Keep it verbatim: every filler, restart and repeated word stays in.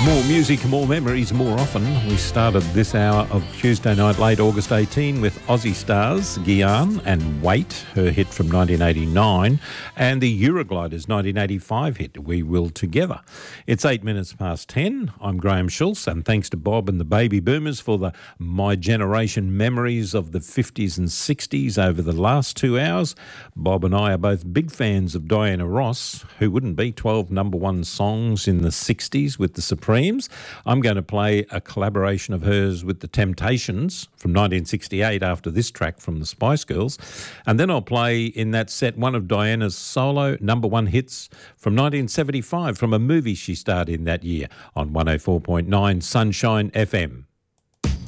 More music, more memories, more often. We started this hour of Tuesday night, late August eighteen, with Aussie stars Guyane and Wait, her hit from nineteen eighty-nine, and the Eurogliders nineteen eighty-five hit, We Will Together. It's eight minutes past ten. I'm Graham Schultz, and thanks to Bob and the Baby Boomers for the My Generation memories of the fifties and sixties over the last two hours. Bob and I are both big fans of Diana Ross, who wouldn't be twelve number one songs in the sixties with the Supremes. I'm going to play a collaboration of hers with the Temptations from nineteen sixty-eight after this track from the Spice Girls. And then I'll play in that set one of Diana's solo number one hits from nineteen seventy-five from a movie she starred in that year on one oh four point nine Sunshine F M.